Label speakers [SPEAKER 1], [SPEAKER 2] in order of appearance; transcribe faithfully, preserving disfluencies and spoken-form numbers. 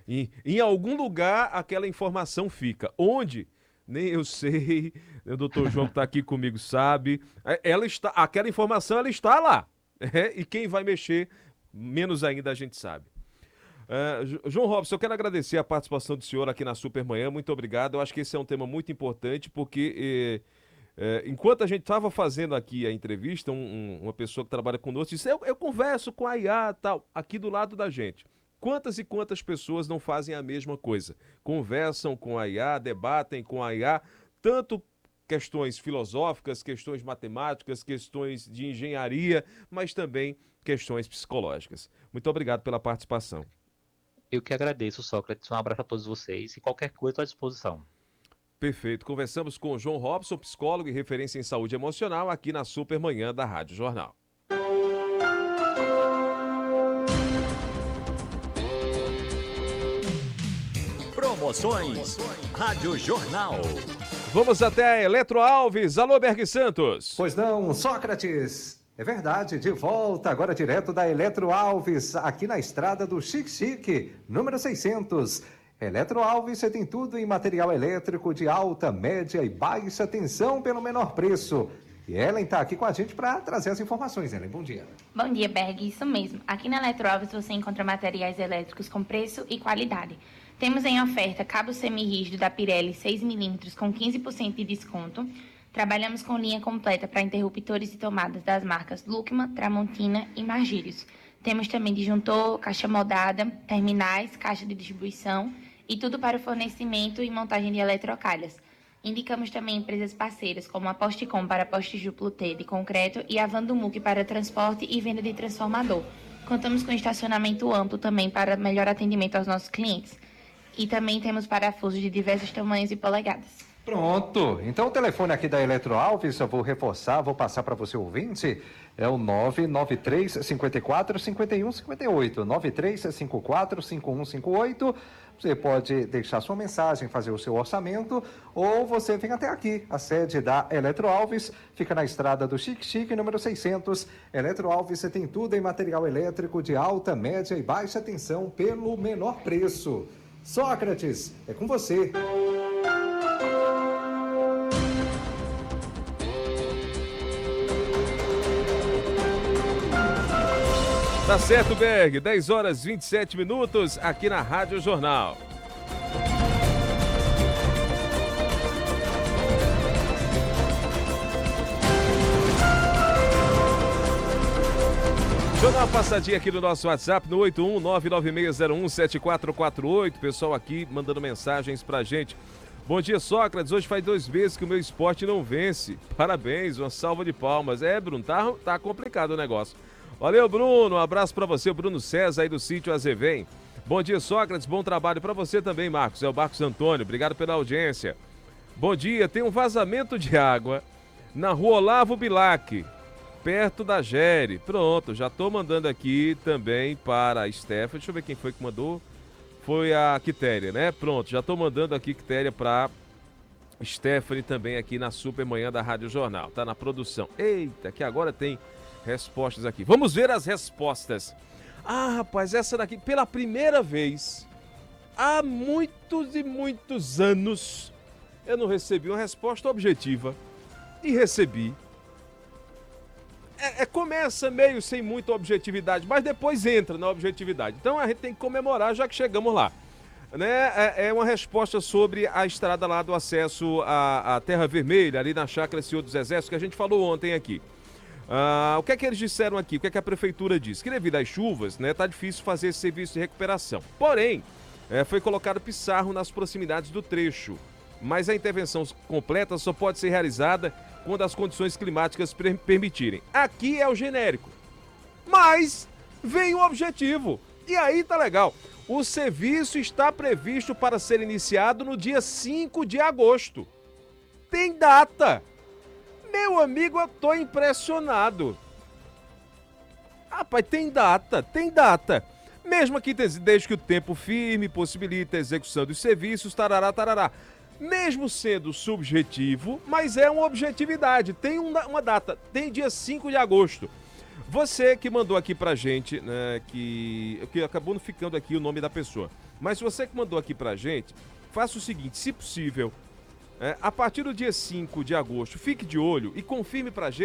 [SPEAKER 1] Em, em algum lugar aquela informação fica. Onde? Nem eu sei. O doutor João que está aqui comigo sabe. É, Ela está, aquela informação ela está lá. É, e quem vai mexer, menos ainda a gente sabe. É, Jo- João Robson, eu quero agradecer a participação do senhor aqui na Supermanhã. Muito obrigado. Eu acho que esse é um tema muito importante porque eh, eh, enquanto a gente estava fazendo aqui a entrevista, um- um- uma pessoa que trabalha conosco disse: eu, eu converso com a I A tal, aqui do lado da gente. Quantas e quantas pessoas não fazem a mesma coisa? Conversam com a I A, debatem com a I A, tanto questões filosóficas, questões matemáticas, questões de engenharia, mas também questões psicológicas. Muito obrigado pela participação.
[SPEAKER 2] Eu que agradeço, Sócrates. Um abraço a todos vocês e qualquer coisa estou à disposição.
[SPEAKER 1] Perfeito. Conversamos com o João Robson, psicólogo e referência em saúde emocional, aqui na Supermanhã da Rádio Jornal.
[SPEAKER 3] Promoções. Rádio Jornal.
[SPEAKER 1] Vamos até a Eletro Alves. Alô, Berg Santos.
[SPEAKER 4] Pois não, Sócrates. É verdade, de volta agora direto da Eletro Alves, aqui na estrada do Chique Chique, número seiscentos. Eletro Alves, você tem tudo em material elétrico de alta, média e baixa tensão pelo menor preço. E Ellen está aqui com a gente para trazer as informações. Ellen, bom dia.
[SPEAKER 5] Bom dia, Berg. Isso mesmo. Aqui na Eletroalves você encontra materiais elétricos com preço e qualidade. Temos em oferta cabo semirrígido da Pirelli seis milímetros com quinze por cento de desconto. Trabalhamos com linha completa para interruptores e tomadas das marcas Lucman, Tramontina e Margírios. Temos também disjuntor, caixa moldada, terminais, caixa de distribuição e tudo para o fornecimento e montagem de eletrocalhas. Indicamos também empresas parceiras como a Postecom para poste duplo T de concreto e a Vandumuc para transporte e venda de transformador. Contamos com estacionamento amplo também para melhor atendimento aos nossos clientes. E também temos parafusos de diversos tamanhos e polegadas.
[SPEAKER 4] Pronto, então o telefone aqui da Eletro Alves, eu vou reforçar, vou passar para você ouvinte, é o nove nove três cinco quatro cinco um cinco oito, nove três cinco quatro cinco um cinco oito. Você pode deixar sua mensagem, fazer o seu orçamento, ou você vem até aqui. A sede da Eletro Alves fica na estrada do Chique Chique, número seiscentos. Eletro Alves, você tem tudo em material elétrico de alta, média e baixa tensão pelo menor preço. Sócrates, é com você.
[SPEAKER 1] Tá certo, Berg. dez horas e vinte e sete minutos aqui na Rádio Jornal. Deixa eu dar uma passadinha aqui no nosso WhatsApp, no oito um nove nove seis zero um sete quatro quatro oito. Pessoal aqui mandando mensagens pra gente. Bom dia, Sócrates. Hoje faz dois meses que o meu esporte não vence. Parabéns, uma salva de palmas. É, Bruno, tá, tá complicado o negócio. Valeu, Bruno. Um abraço pra você, o Bruno César aí do sítio Azevém. Bom dia, Sócrates. Bom trabalho pra você também, Marcos. É o Marcos Antônio. Obrigado pela audiência. Bom dia. Tem um vazamento de água na rua Olavo Bilac, perto da Gere. Pronto, já tô mandando aqui também para a Stephanie. Deixa eu ver quem foi que mandou. Foi a Quitéria, né? Pronto, já tô mandando aqui, Quitéria, pra Stephanie também aqui na Supermanhã da Rádio Jornal. Tá na produção. Eita, que agora tem respostas aqui. Vamos ver as respostas. Ah, rapaz, essa daqui, pela primeira vez, há muitos e muitos anos, eu não recebi uma resposta objetiva. E recebi. É, é, começa meio sem muita objetividade, mas depois entra na objetividade. Então a gente tem que comemorar, já que chegamos lá. Né? É, é uma resposta sobre a estrada lá do acesso à, à Terra Vermelha, ali na Chácara Senhor dos Exércitos, que a gente falou ontem aqui. Ah, o que é que eles disseram aqui? O que é que a prefeitura disse? Que devido às chuvas, né, tá difícil fazer esse serviço de recuperação. Porém, é, foi colocado pissarro nas proximidades do trecho. Mas a intervenção completa só pode ser realizada quando as condições climáticas permitirem. Aqui é o genérico. Mas vem o objetivo. E aí tá legal. O serviço está previsto para ser iniciado no dia cinco de agosto. Tem data. Meu amigo, eu tô impressionado. Rapaz, tem data, tem data. Mesmo que desde que o tempo firme possibilite a execução dos serviços, tarará, tarará. Mesmo sendo subjetivo, mas é uma objetividade. Tem uma data, tem dia cinco de agosto. Você que mandou aqui pra gente, né, que, que acabou não ficando aqui o nome da pessoa. Mas você que mandou aqui pra gente, faça o seguinte, se possível, é, a partir do dia cinco de agosto, fique de olho e confirme pra gente